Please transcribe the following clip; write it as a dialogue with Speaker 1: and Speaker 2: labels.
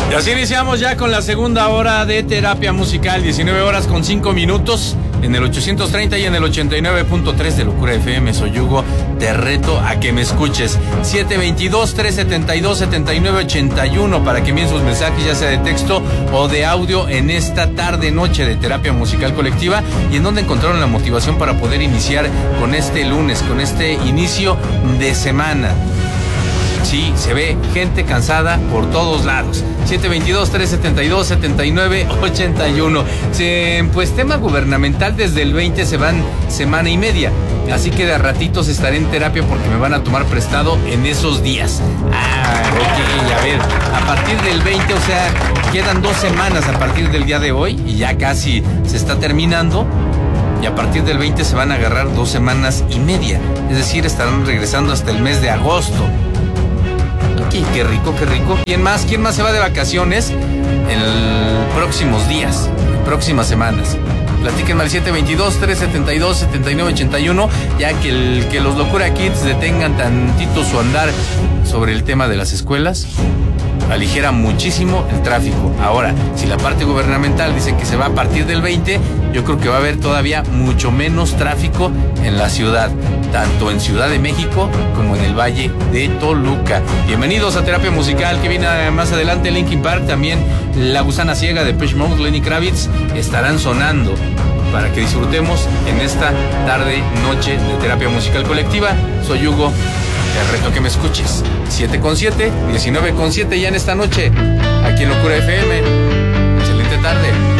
Speaker 1: Y así iniciamos ya con la segunda hora de Terapia Musical, 19 horas con 5 minutos, en el 830 y en el 89.3 de Locura FM. Soy Hugo, te reto a que me escuches. 722-372-7981 para que envíen sus mensajes, ya sea de texto o de audio, en esta tarde noche de Terapia Musical Colectiva, y en donde encontraron la motivación para poder iniciar con este lunes, con este inicio de semana. Sí, se ve gente cansada por todos lados. 722-372-7981. Pues tema gubernamental, desde el 20 se van semana y media. Así que de ratitos estaré en terapia porque me van a tomar prestado en esos días. Ok, a ver, a partir del 20, o sea, quedan 2 semanas a partir del día de hoy y ya casi se está terminando. Y a partir del 20 se van a agarrar 2 semanas y media. Es decir, estarán regresando hasta el mes de agosto. Qué rico, qué rico. ¿Quién más se va de vacaciones en próximos días, próximas semanas? Platíquenme al 722-372-7981, ya que los Locura Kids detengan tantito su andar sobre el tema de las escuelas. Aligera muchísimo el tráfico. Ahora, si la parte gubernamental dice que se va a partir del 20, yo creo que va a haber todavía mucho menos tráfico en la ciudad, tanto en Ciudad de México como en el Valle de Toluca. Bienvenidos a Terapia Musical, que viene más adelante. Linkin Park, también La Gusana Ciega de Depeche Mode, Lenny Kravitz, estarán sonando para que disfrutemos en esta tarde, noche de Terapia Musical Colectiva. Soy Hugo, te reto que me escuches. 7:7, 19:7 ya en esta noche, aquí en Locura FM. Excelente tarde.